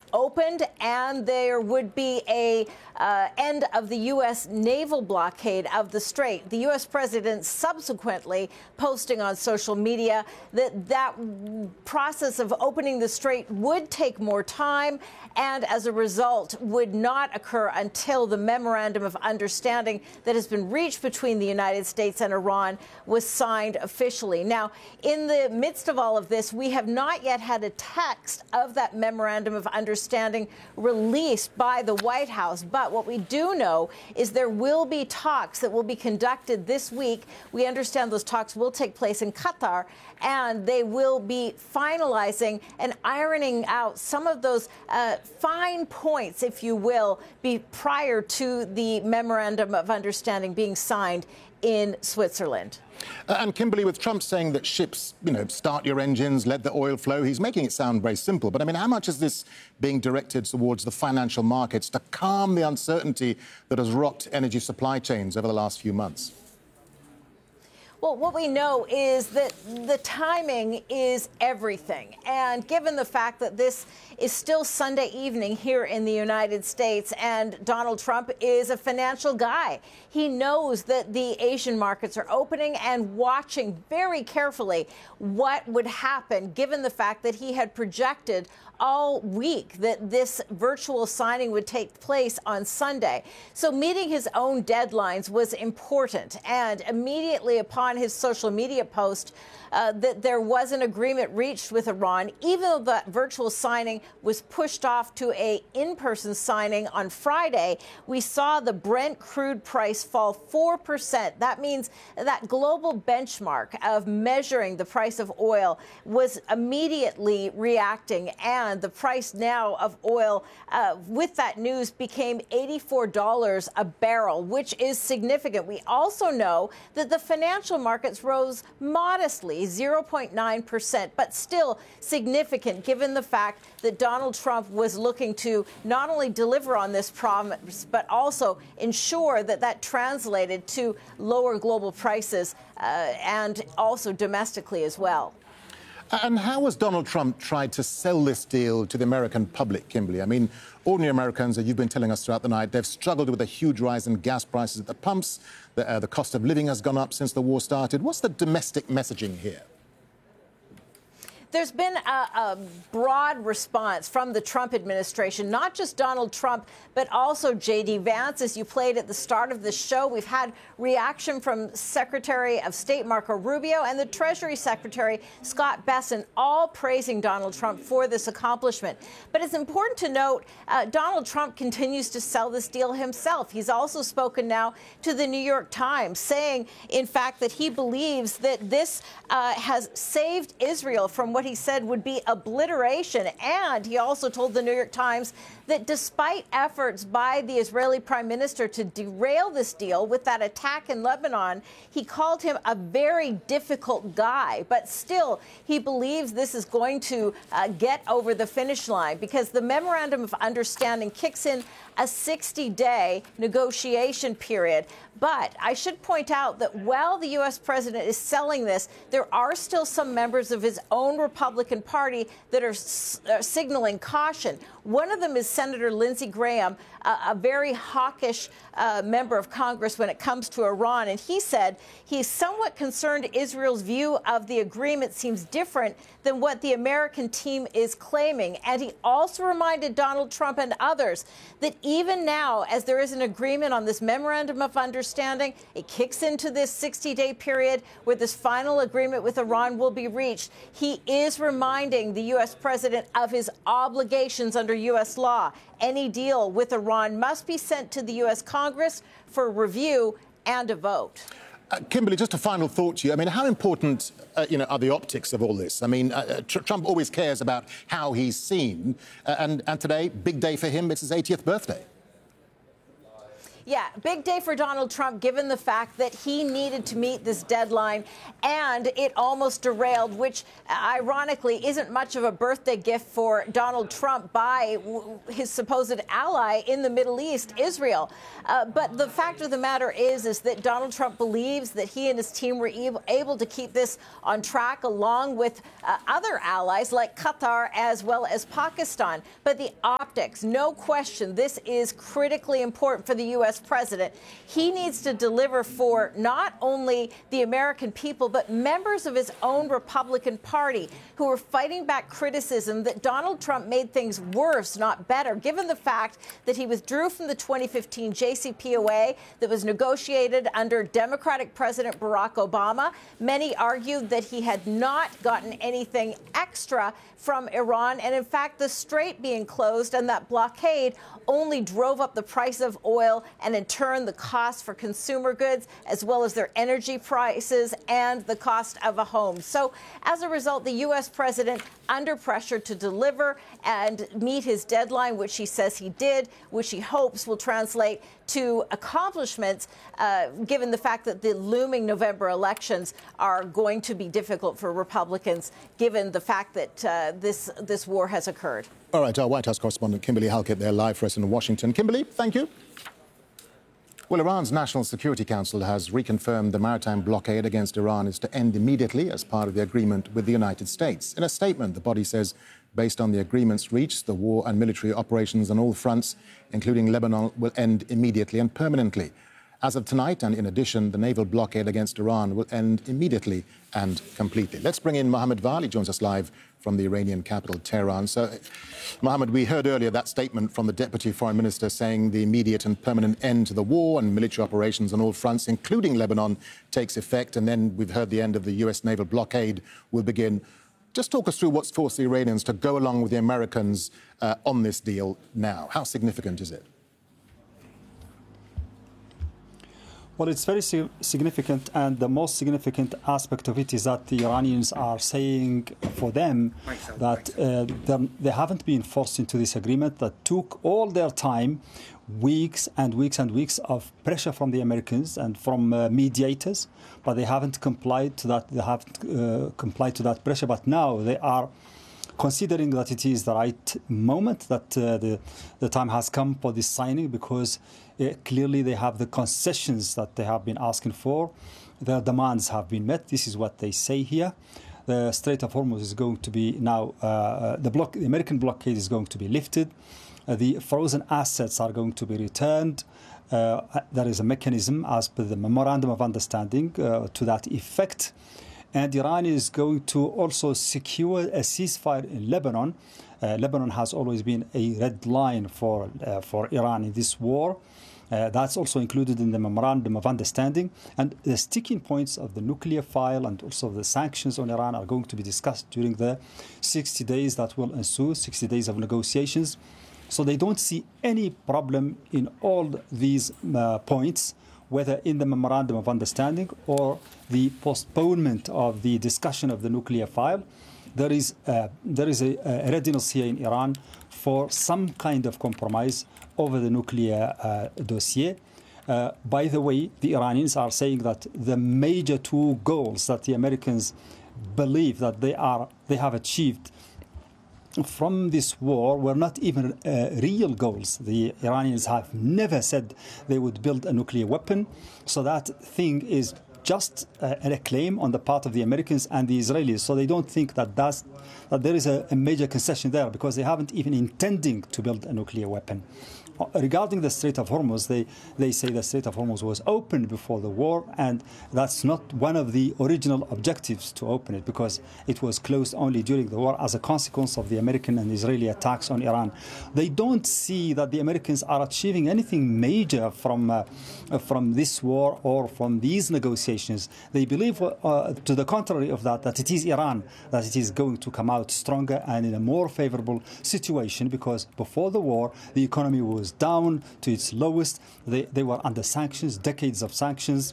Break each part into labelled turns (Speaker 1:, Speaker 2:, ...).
Speaker 1: opened and there would be a end of the U.S. naval blockade of the Strait. The U.S. president subsequently posting on social media that process of opening the Strait would take more time and, as a result, would not occur until the memorandum of understanding that has been reached between the United States and Iran was signed officially. Now, in the midst of all of this, we have not yet had a text of that memorandum of understanding released by the White House. But what we do know is there will be talks that will be conducted this week. We understand those talks will take place in Qatar, and they will be finalizing and ironing out some of those fine points, if you will, be prior to the memorandum of understanding being signed in Switzerland.
Speaker 2: And Kimberly, with Trump saying that ships, start your engines, let the oil flow, he's making it sound very simple. But, how much is this being directed towards the financial markets to calm the uncertainty that has rocked energy supply chains over the last few months?
Speaker 1: Well, what we know is that the timing is everything. And given the fact that this is still Sunday evening here in the United States and Donald Trump is a financial guy, he knows that the Asian markets are opening and watching very carefully what would happen, given the fact that he had projected all week that this virtual signing would take place on Sunday. So meeting his own deadlines was important. And immediately upon his social media post that there was an agreement reached with Iran, even though the virtual signing was pushed off to a in-person signing on Friday, we saw the Brent crude price fall 4%. That means that global benchmark of measuring the price of oil was immediately reacting, and the price now of oil with that news became $84 a barrel, which is significant. We also know that the financial markets rose modestly, 0.9%, but still significant given the fact that Donald Trump was looking to not only deliver on this promise, but also ensure that that translated to lower global prices and also domestically as well.
Speaker 2: And how has Donald Trump tried to sell this deal to the American public, Kimberly? Ordinary Americans, as you've been telling us throughout the night, they've struggled with a huge rise in gas prices at the pumps. The cost of living has gone up since the war started. What's the domestic messaging here?
Speaker 1: There's been a broad response from the Trump administration, not just Donald Trump, but also J.D. Vance. As you played at the start of the show, we've had reaction from Secretary of State Marco Rubio and the Treasury Secretary Scott Bessent, all praising Donald Trump for this accomplishment. But it's important to note Donald Trump continues to sell this deal himself. He's also spoken now to the New York Times, saying, in fact, that he believes that this has saved Israel from what he said would be obliteration. And he also told the New York Times that despite efforts by the Israeli prime minister to derail this deal with that attack in Lebanon, he called him a very difficult guy. But still, he believes this is going to get over the finish line because the memorandum of understanding kicks in a 60-day negotiation period. But I should point out that while the U.S. president is selling this, there are still some members of his own Republican Party that are signaling caution. One of them is Senator Lindsey Graham, a very hawkish member of Congress when it comes to Iran. And he said he's somewhat concerned Israel's view of the agreement seems different than what the American team is claiming. And he also reminded Donald Trump and others that even now, as there is an agreement on this memorandum of understanding, it kicks into this 60-day period where this final agreement with Iran will be reached. He is reminding the U.S. president of his obligations under U.S. law. Any deal with Iran must be sent to the U.S. Congress for review and a vote.
Speaker 2: Kimberly, just a final thought to you. How important, are the optics of all this? Trump always cares about how he's seen. And today, big day for him. It's his 80th birthday.
Speaker 1: Yeah, big day for Donald Trump, given the fact that he needed to meet this deadline and it almost derailed, which ironically isn't much of a birthday gift for Donald Trump by his supposed ally in the Middle East, Israel. But the fact of the matter is that Donald Trump believes that he and his team were able to keep this on track along with other allies like Qatar as well as Pakistan. But the optics, no question, this is critically important for the U.S. president. He needs to deliver for not only the American people, but members of his own Republican Party who are fighting back criticism that Donald Trump made things worse, not better, given the fact that he withdrew from the 2015 JCPOA that was negotiated under Democratic President Barack Obama. Many argued that he had not gotten anything extra from Iran. And in fact, the strait being closed and that blockade only drove up the price of oil and in turn the cost for consumer goods, as well as their energy prices and the cost of a home. So as a result, the U.S. president under pressure to deliver and meet his deadline, which he says he did, which he hopes will translate to accomplishments, given the fact that the looming November elections are going to be difficult for Republicans, given the fact that this war has occurred.
Speaker 2: All right, our White House correspondent Kimberly Halkett there live for us in Washington. Kimberly, thank you. Well, Iran's National Security Council has reconfirmed the maritime blockade against Iran is to end immediately as part of the agreement with the United States. In a statement, the body says, based on the agreements reached, the war and military operations on all fronts, including Lebanon, will end immediately and permanently. As of tonight, and in addition, the naval blockade against Iran will end immediately and completely. Let's bring in Mohammed Vali. He joins us live from the Iranian capital, Tehran. So, Mohammed, we heard earlier that statement from the Deputy Foreign Minister saying the immediate and permanent end to the war and military operations on all fronts, including Lebanon, takes effect. And then we've heard the end of the U.S. naval blockade will begin. Just talk us through what's forced the Iranians to go along with the Americans on this deal now. How significant is it?
Speaker 3: Well, it's very significant, and the most significant aspect of it is that the Iranians are saying for them that they haven't been forced into this agreement that took all their time, weeks and weeks and weeks of pressure from the Americans and from mediators, but they haven't complied to that. They haven't complied to that pressure, but now they are considering that it is the right moment, that the time has come for this signing, because clearly they have the concessions that they have been asking for. Their demands have been met. This is what they say here. The Strait of Hormuz is going to be now, the American blockade is going to be lifted. The frozen assets are going to be returned. There is a mechanism as per the Memorandum of Understanding to that effect. And Iran is going to also secure a ceasefire in Lebanon. Lebanon has always been a red line for Iran in this war. That's also included in the Memorandum of Understanding. And the sticking points of the nuclear file and also the sanctions on Iran are going to be discussed during the 60 days that will ensue, 60 days of negotiations. So they don't see any problem in all these points, whether in the Memorandum of Understanding or the postponement of the discussion of the nuclear file. There is a readiness here in Iran for some kind of compromise over the nuclear dossier. By the way, the Iranians are saying that the major two goals that the Americans believe that they have achieved from this war were not even real goals. The Iranians have never said they would build a nuclear weapon. So that thing is just a claim on the part of the Americans and the Israelis. So they don't think that there is a major concession there, because they haven't even intending to build a nuclear weapon. Regarding the Strait of Hormuz, they say the Strait of Hormuz was opened before the war, and that's not one of the original objectives to open it, because it was closed only during the war as a consequence of the American and Israeli attacks on Iran. They don't see that the Americans are achieving anything major from this war or from these negotiations. They believe, to the contrary of that it is Iran that it is going to come out stronger and in a more favorable situation, because before the war, the economy was down to its lowest. They were under sanctions, decades of sanctions,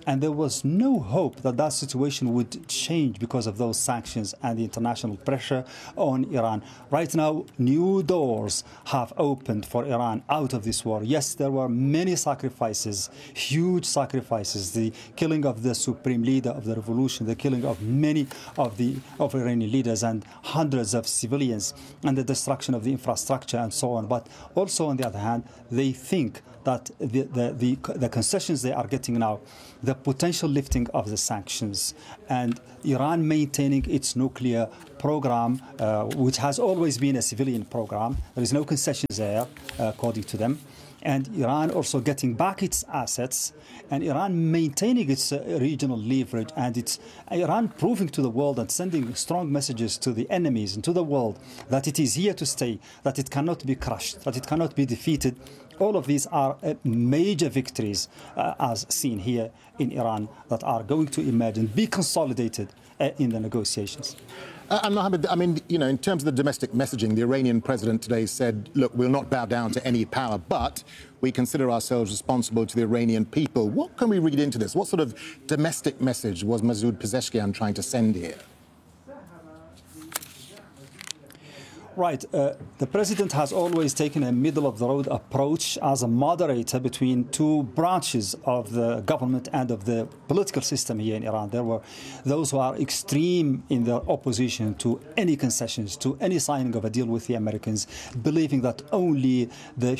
Speaker 3: And there was no hope that that situation would change because of those sanctions and the international pressure on Iran. Right now, new doors have opened for Iran out of this war. Yes, there were many sacrifices, huge sacrifices, the killing of the supreme leader of the revolution, the killing of many of Iranian leaders and hundreds of civilians, and the destruction of the infrastructure and so on. But also, on the other hand, they think that the concessions they are getting now, the potential lifting of the sanctions, and Iran maintaining its nuclear program, which has always been a civilian program. There is no concessions there, according to them. And Iran also getting back its assets, and Iran maintaining its regional leverage, and it's Iran proving to the world and sending strong messages to the enemies and to the world that it is here to stay, that it cannot be crushed, that it cannot be defeated. All of these are major victories, as seen here in Iran, that are going to emerge and be consolidated in the negotiations.
Speaker 2: And Mohammed, I mean, you know, in terms of the domestic messaging, the Iranian president today said, look, we'll not bow down to any power, but we consider ourselves responsible to the Iranian people. What can we read into this? What sort of domestic message was Masoud Pezeshkian trying to send here?
Speaker 3: Right. The president has always taken a middle-of-the-road approach as a moderator between two branches of the government and of the political system here in Iran. There were those who are extreme in their opposition to any concessions, to any signing of a deal with the Americans, believing that only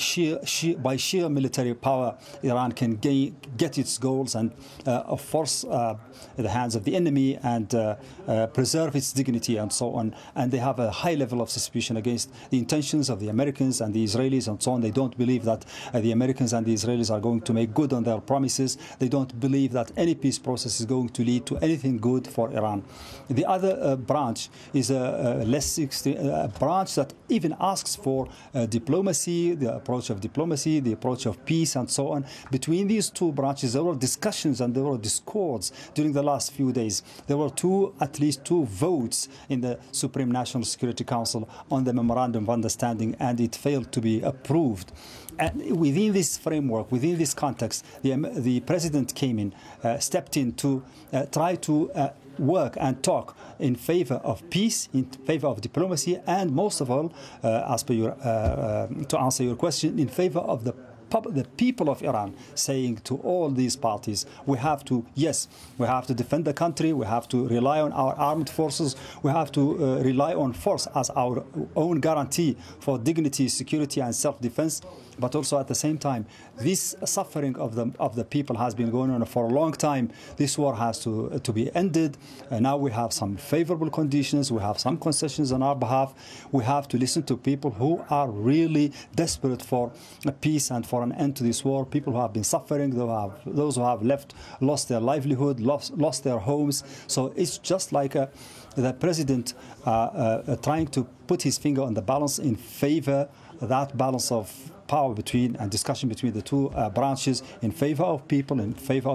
Speaker 3: by sheer military power Iran can get its goals and force the hands of the enemy and preserve its dignity and so on. And they have a high level of suspicion against the intentions of the Americans and the Israelis and so on. They don't believe that the Americans and the Israelis are going to make good on their promises. They don't believe that any peace process is going to lead to anything good for Iran. The other branch is a less extreme branch that even asks for diplomacy, the approach of diplomacy, the approach of peace and so on. Between these two branches, there were discussions and there were discords during the last few days. There were at least two votes in the Supreme National Security Council on the Memorandum of Understanding, and it failed to be approved. And within this framework, within this context, the president came in, stepped in to try to work and talk in favor of peace, in favor of diplomacy, and most of all, as per your, to answer your question, in favor of the people of Iran, saying to all these parties, we have to defend the country, we have to rely on our armed forces, we have to rely on force as our own guarantee for dignity, security, and self-defense. But also at the same time, this suffering of the people has been going on for a long time. This war has to be ended. And now we have some favorable conditions. We have some concessions on our behalf. We have to listen to people who are really desperate for peace and for an end to this war. People who have been suffering, those who have lost their livelihood, lost their homes. So it's just like the president trying to put his finger on the balance in favor, that balance of power between and discussion between the two branches, in favor of people, in favor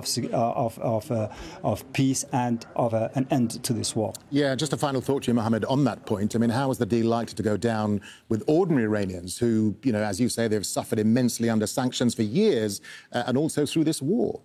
Speaker 3: of peace and of an end to this war.
Speaker 2: Yeah, just a final thought to you, Mohammed, on that point. I mean, how is the deal likely to go down with ordinary Iranians who, you know, as you say, they've suffered immensely under sanctions for years and also through this war?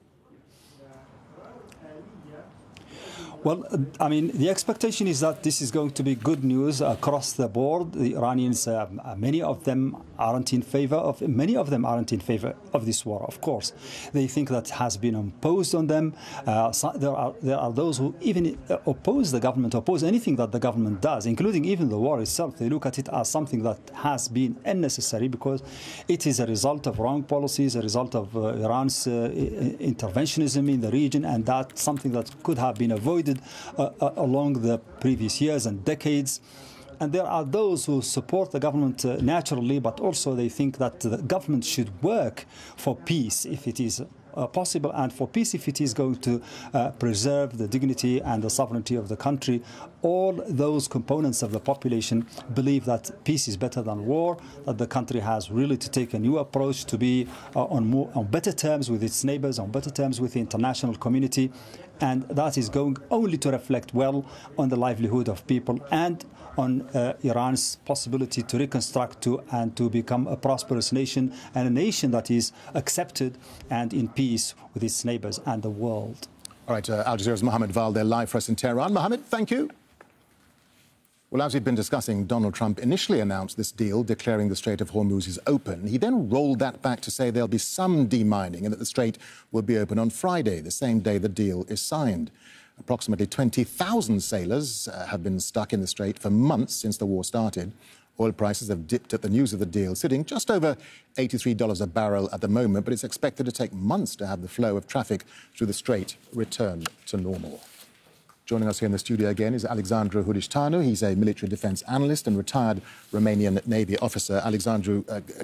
Speaker 3: Well, I mean, the expectation is that this is going to be good news across the board. The Iranians, many of them aren't in favor of this war, of course. They think that has been imposed on them. There are those who even oppose the government, oppose anything that the government does, including even the war itself. They look at it as something that has been unnecessary because it is a result of wrong policies, a result of Iran's interventionism in the region, and that's something that could have been avoided along the previous years and decades. And there are those who support the government naturally, but also they think that the government should work for peace if it is possible, and for peace if it is going to preserve the dignity and the sovereignty of the country. All those components of the population believe that peace is better than war, that the country has really to take a new approach to be on better terms with its neighbors, on better terms with the international community, and that is going only to reflect well on the livelihood of people and on Iran's possibility to reconstruct and to become a prosperous nation, and a nation that is accepted and in peace with its neighbors and the world.
Speaker 2: All right, Al Jazeera's Mohammed Valder live for us in Tehran. Mohammed, thank you. Well, as we've been discussing, Donald Trump initially announced this deal, declaring the Strait of Hormuz is open. He then rolled that back to say there'll be some demining and that the strait will be open on Friday, the same day the deal is signed. Approximately 20,000 sailors have been stuck in the strait for months since the war started. Oil prices have dipped at the news of the deal, sitting just over $83 a barrel at the moment, but it's expected to take months to have the flow of traffic through the strait return to normal. Joining us here in the studio again is Alexandru Huristanu. He's a military defense analyst and retired Romanian Navy officer. Alexandru,